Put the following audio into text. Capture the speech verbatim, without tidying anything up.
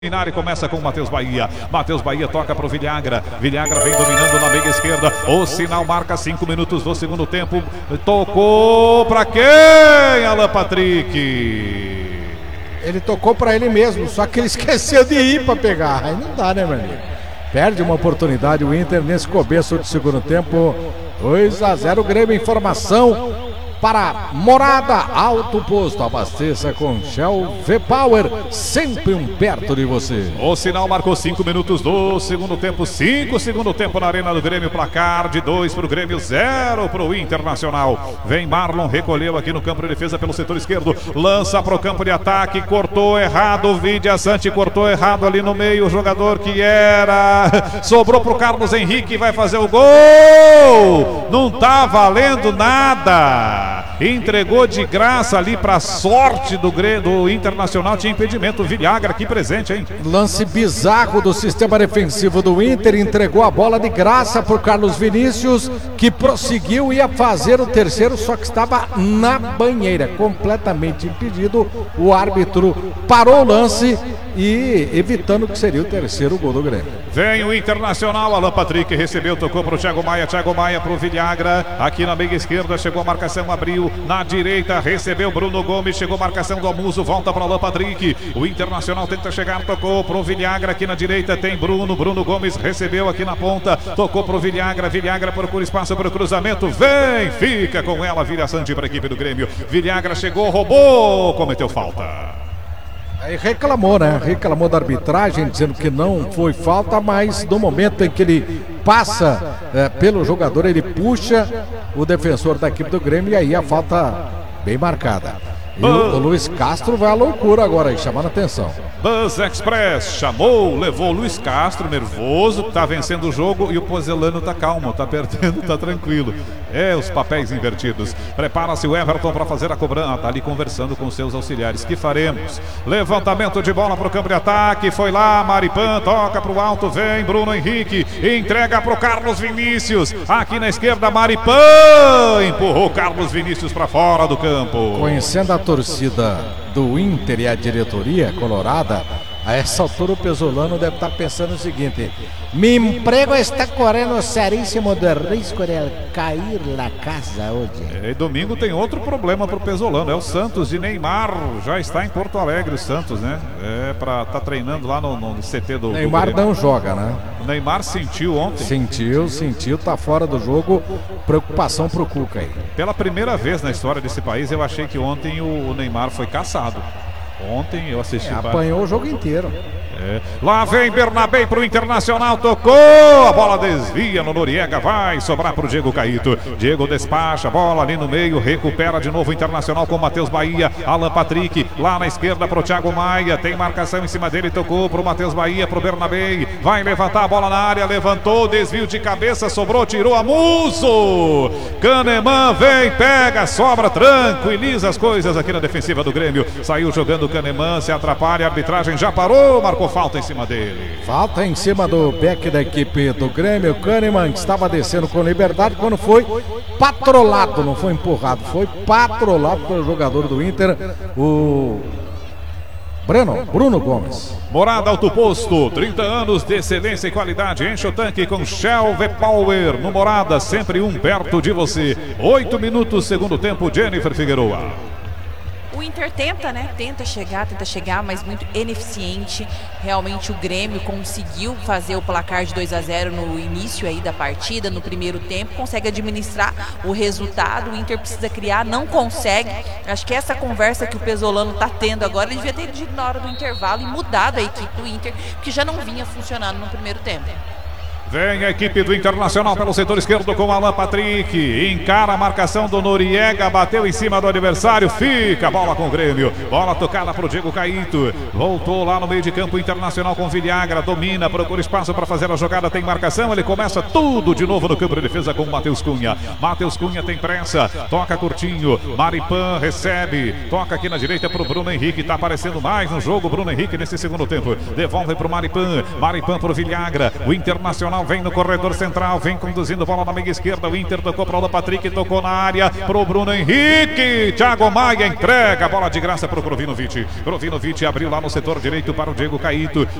E começa com o Matheus Bahia. Matheus Bahia toca para o Villagra. Villagra vem dominando na meia esquerda. O sinal marca cinco minutos do segundo tempo. Tocou para quem, Alan Patrick? Ele tocou para ele mesmo, só que ele esqueceu de ir para pegar. Aí não dá, né, meu amigo? Perde uma oportunidade o Inter nesse começo de segundo tempo. dois a zero, Grêmio. Informação para Morada Alto Posto. Abasteça com Shell V-Power, sempre um perto de você. O sinal marcou cinco minutos do segundo tempo. cinco segundo tempo na Arena do Grêmio. Placar de dois para o Grêmio, zero para o Internacional. Vem Marlon, recolheu aqui no campo de defesa pelo setor esquerdo. Lança para o campo de ataque. Cortou errado. O Vidia Sante cortou errado ali no meio. O jogador que era. Sobrou para o Carlos Henrique. Vai fazer o gol. Não tá valendo nada. Entregou de graça ali para a sorte do, do Internacional. Tinha impedimento. O Villagra aqui presente, hein? Lance bizarro do sistema defensivo do Inter. Entregou a bola de graça para o Carlos Vinícius, que prosseguiu, ia fazer o terceiro, só que estava na banheira, completamente impedido. O árbitro parou o lance e evitando que seria o terceiro gol do Grêmio. Vem o Internacional. Alan Patrick recebeu, tocou para o Thiago Maia. Thiago Maia para o Villagra. Aqui na meia esquerda chegou a marcação, abriu na direita, recebeu Bruno Gomes, chegou a marcação do Amuso, volta para o Alan Patrick. O Internacional tenta chegar, tocou para o Villagra. Aqui na direita tem Bruno. Bruno Gomes recebeu aqui na ponta, tocou para o Villagra. Villagra procura espaço para o cruzamento. Vem, fica com ela, Vidia Sante para a equipe do Grêmio. Villagra chegou, roubou, cometeu falta. Aí reclamou, né? Reclamou da arbitragem, dizendo que não foi falta, mas no momento em que ele passa é, pelo jogador, ele puxa o defensor da equipe do Grêmio e aí a falta bem marcada. E o, o Luiz Castro vai à loucura agora aí, chamando a atenção. Buzz Express chamou, levou o Luiz Castro, nervoso, tá vencendo o jogo, e o Pozelano tá calmo, tá perdendo, tá tranquilo. É, os papéis invertidos. Prepara-se o Everton para fazer a cobrança, tá ali conversando com seus auxiliares. Que faremos? Levantamento de bola pro campo de ataque, foi lá, Maripan, toca pro alto, vem Bruno Henrique, entrega pro Carlos Vinícius, aqui na esquerda, Maripan, empurrou Carlos Vinícius para fora do campo. Conhecendo a torcida do Inter e a diretoria colorada, a essa altura o Pesolano deve estar pensando o seguinte: meu emprego está correndo seríssimo de risco de cair na casa hoje. E domingo tem outro problema para o Pesolano, é o Santos de Neymar, já está em Porto Alegre o Santos, né? É para tá treinando lá no, no C T do Neymar do não joga, né? O Neymar sentiu ontem. Sentiu, sentiu, tá fora do jogo. Preocupação pro Cuca aí. Pela primeira vez na história desse país, eu achei que ontem o Neymar foi caçado. Ontem eu assisti. É, apanhou o jogo inteiro. É. Lá vem Bernabé pro Internacional, tocou, a bola desvia no Noriega, vai sobrar pro Diego Caíto. Diego despacha a bola ali no meio, recupera de novo o Internacional com o Matheus Bahia. Alan Patrick lá na esquerda pro Thiago Maia, tem marcação em cima dele, tocou pro Matheus Bahia, pro Bernabé, vai levantar a bola na área, levantou, desvio de cabeça, sobrou, tirou a Muso. Kahneman vem, pega, sobra, tranquiliza as coisas aqui na defensiva do Grêmio. Saiu jogando o Kahneman, se atrapalha, a arbitragem já parou, marcou falta em cima dele. Falta em cima do back da equipe do Grêmio. Kahneman estava descendo com liberdade quando foi patrolado, não foi empurrado, foi patrolado pelo jogador do Inter, o Breno, Bruno Gomes. Morada Alto Posto, trinta anos de excelência e qualidade. Enche o tanque com Shell V-Power. No Morada, sempre um perto de você. Oito minutos, segundo tempo, Jennifer Figueroa. O Inter tenta, né? Tenta chegar, tenta chegar, mas muito ineficiente. Realmente o Grêmio conseguiu fazer o placar de dois a zero no início aí da partida, no primeiro tempo, consegue administrar o resultado. O Inter precisa criar, não consegue. Acho que essa conversa que o Pesolano tá tendo agora, ele devia ter ido na hora do intervalo e mudado a equipe do Inter, que já não vinha funcionando no primeiro tempo. Vem a equipe do Internacional pelo setor esquerdo com Alan Patrick. Encara a marcação do Noriega. Bateu em cima do adversário. Fica a bola com o Grêmio. Bola tocada para o Diego Caíto. Voltou lá no meio de campo Internacional com Villagra. Domina, procura espaço para fazer a jogada. Tem marcação. Ele começa tudo de novo no campo de defesa com o Matheus Cunha. Matheus Cunha tem pressa. Toca curtinho. Maripan recebe. Toca aqui na direita para o Bruno Henrique. Está aparecendo mais no jogo. Bruno Henrique nesse segundo tempo. Devolve para o Maripan. Maripan para o Villagra. O Internacional central, vem no corredor central, vem conduzindo bola na meia esquerda. O Inter tocou para o Patrick, tocou na área pro Bruno Henrique. Thiago Maia entrega a bola de graça pro Krovinovic. Krovinovic abriu lá no setor direito para o Diego Caíto.